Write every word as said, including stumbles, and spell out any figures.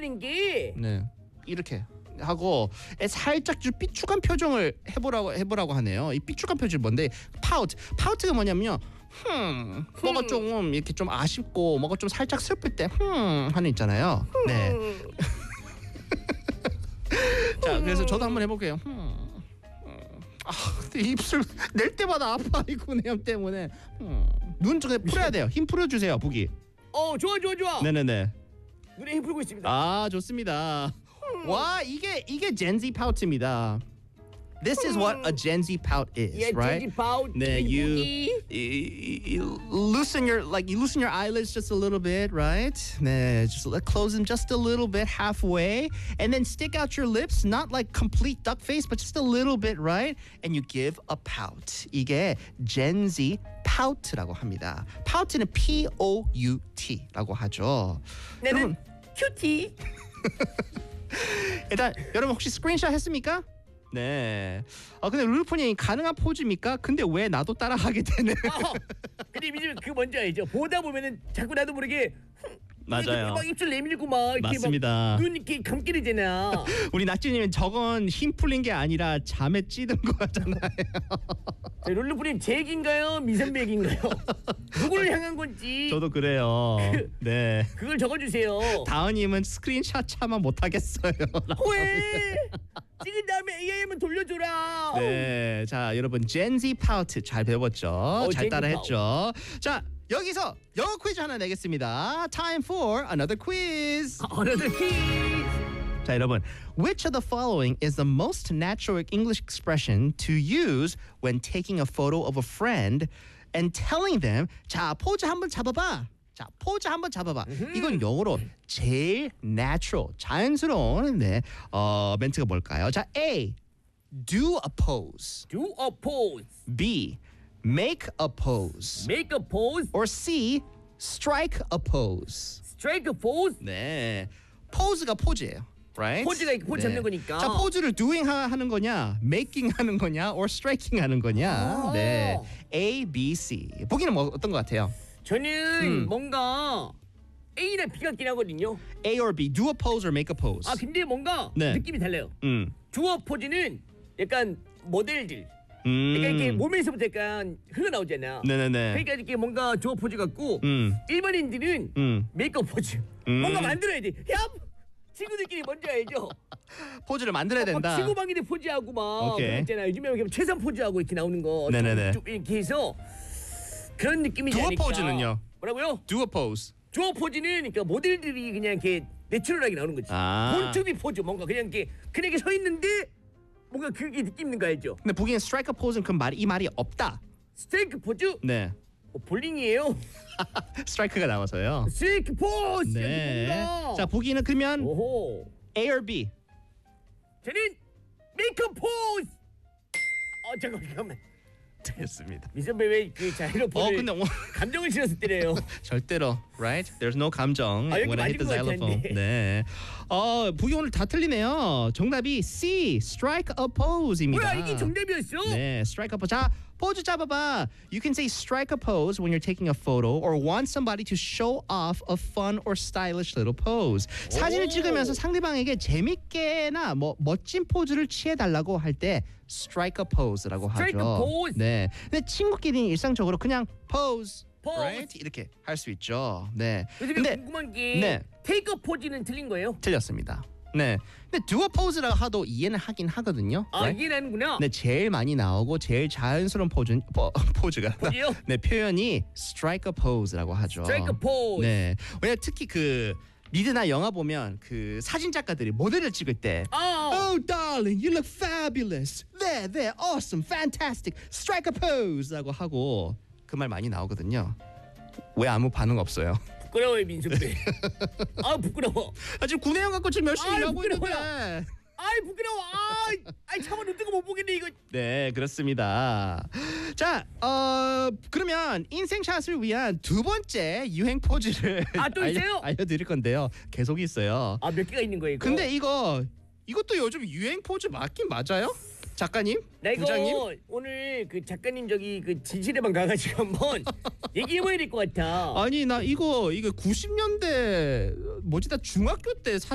하는 게 네. 이렇게 하고 살짝 좀 삐죽한 표정을 해보라고 해보라고 하네요. 이 삐죽한 표정이 뭔데? 파우트. 파우트가 뭐냐면요. 흠, 뭐가 좀 이렇게 좀 아쉽고 뭐가 좀 살짝 슬플 때 흠 하는 있잖아요. 네. 자, 그래서 저도 한번 해볼게요. 흠. 아, 근데 입술 낼 때마다 아파 이 구내염 때문에. 음. 눈 좀 풀어야 돼요. 힘 풀어주세요, 북이. 어, 좋아 좋아 좋아. 네네네. 눈에 힘 풀고 있습니다. 아, 좋습니다. 와, 이게 이게 Gen Z 파우트입니다. This is what a Gen Z pout is, 예, right? Gen Z pout. 네, you, 북이. you, you loosen your like you loosen your eyelids just a little bit, right? 네, just let close them just a little bit halfway, and then stick out your lips, not like complete duck face, but just a little bit, right? And you give a pout. 이게 Gen Z pout라고 합니다. pout는 P O U T라고 하죠. 나는 큐티. 일단 여러분 혹시 스크린샷 했습니까? 네. 아 근데 룰루폰이 가능한 포즈입니까? 근데 왜 나도 따라하게 되는? 어, 근데 요즘 그 뭔지 알죠? 보다 보면은 자꾸 나도 모르게 맞아요. 막 입술 내밀고 막 이렇게 맞습니다. 막눈 이렇게 감게 되잖아. 우리 낙지님은 저건 힘 풀린 게 아니라 잠에 찌든 거잖아요. 롤루프님 제 얘기인가요? 미선배 얘기인가요? 누구를 향한 건지. 저도 그래요. 네. 그걸 적어주세요. 다은님은 스크린샷 차마 못하겠어요. 왜? 찍은 다음에 에이아이엠은 돌려줘라. 네, 자 여러분 Gen Z pout 잘 배웠죠? 어, 잘 Gen Z 따라했죠? 자 여기서 영어 퀴즈 하나 내겠습니다. Time for another quiz. Another quiz. 자 여러분, which of the following is the most natural English expression to use when taking a photo of a friend and telling them, 자 포즈 한번 잡아봐. 자 포즈 한번 잡아봐. 이건 영어로 제일 natural, 자연스러운 네, 어, 멘트가 뭘까요? 자 A, do a pose. Do a pose. B, make a pose. Make a pose. Or C, strike a pose. Strike a pose. 네, 포즈가 포즈예요. Right? 포즈가 이렇게 포즈 잡는 거니까. 자 포즈를 doing 하, 하는 거냐, making 하는 거냐, or striking 하는 거냐. 아. 네, A, B, C. 보기는 뭐 어떤 것 같아요? 저는 음. 뭔가 A나 B 같긴 하거든요. A or B, do a pose or make a pose. 아 근데 뭔가 네. 느낌이 달라요. 음, 주어 포즈는 약간 모델들. 음. 그러니까 이렇게 몸에서부터 약간 흘러나오잖아. 네네네. 그러니까 이렇게 뭔가 주어 포즈 같고 음, 일반인들은 음. 메이크업 포즈. 음. 뭔가 만들어야 돼. 야 친구들끼리 뭔지 알죠? 포즈를 만들어야 막 된다. 치고방이들 포즈하고 막 오케이. 그런 거 있잖아. 요즘에 이렇게 최선 포즈하고 이렇게 나오는 거. 네네네. 좀, 좀 이렇게 해서 그런 느낌이지 두어 않을까. 포즈는요? 뭐라고요? Do a pose. 주어 포즈는 그러니까 모델들이 그냥 이렇게 내추럴하게 나오는 거지. 아. 본투비 포즈 뭔가 그냥 이렇게 그냥 이렇게 서 있는데 뭔가 그게 느낌 있는 거 알죠? 근데 보기엔 strike a pose는 그 말이 이 말이 없다. 스트레이크 포즈? 네. 어, 볼링이에요. 스트라이크가 나와서요. 스트레이크 포즈. 네. 뭔가. 자 보기는 그러면 오호. A or B. 저는 메이크업 포즈. 어 잠깐만 잠깐만. 됐습니다. 미선배 왜그 자이로폰을 어 근데 오늘 감정을 실어서 때려요. 절대로 right? There's no 감정 아, 여기 when I hit the 맞은 것 xylophone. 같았는데. 네. 어 보기 오늘 다 틀리네요. 정답이 C, strike a pose입니다. 뭐야 이게 정답이었어? 네, strike a pose. 자, 포즈 잡아봐. You can say strike a pose when you're taking a photo or want somebody to show off a fun or stylish little pose. 사진을 오. 찍으면서 상대방에게 재밌게나 뭐 멋진 포즈를 취해달라고 할 때 strike a pose라고 Strike 하죠. a pose. 네, 근데 친구끼리는 일상적으로 그냥 pose, Pose. right? 이렇게 할 수 있죠. 네, 근데 근데 궁금한 게 네. 테이크 포즈는 틀린 거예요? 틀렸습니다. 네, 근데 do a pose라고 하도 이해는 하긴 하거든요. 아 right? 이게 나는구나. 네, 제일 많이 나오고 제일 자연스러운 포즈, 포, 포즈가 포즈요? 네, 표현이 strike a pose라고 하죠. Strike a pose. 네, 왜냐 특히 그 미드나 영화 보면 그 사진 작가들이 모델을 찍을 때 아. Oh darling, you look fabulous. There, there, awesome, fantastic. Strike a pose라고 하고 그 말 많이 나오거든요. 왜 아무 반응 없어요? 부끄러워요 민수배. 아 부끄러워. 아 지금 구내염 갖고 지금 열심히 아이, 하고 부끄러워요. 있는데. 아이 부끄러워. 아이, 아이 차마 눈 뜨고 못 보겠네 이거. 네, 그렇습니다. 자, 어 그러면 인생샷을 위한 두 번째 유행 포즈를 아, 또 있어요? 알려, 알려드릴 건데요. 계속 있어요. 아 몇 개가 있는 거예요 이거? 근데 이거 이것도 요즘 유행 포즈 맞긴 맞아요? 작가님? 나 이거 부장님? 오늘 그 작가님 저기 그 진실의 방 가가지고 한번 얘기해봐야 될 것 같아. 아니 나 이거 이거 구십 년대 뭐지 나 중학교 때